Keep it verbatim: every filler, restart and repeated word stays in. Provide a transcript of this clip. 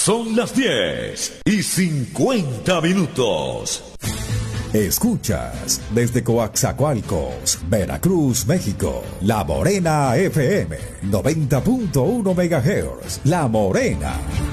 Son las diez y cincuenta minutos. Escuchas desde Coaxacualcos, Veracruz, México, La Morena F M, noventa punto uno megahertz. La Morena.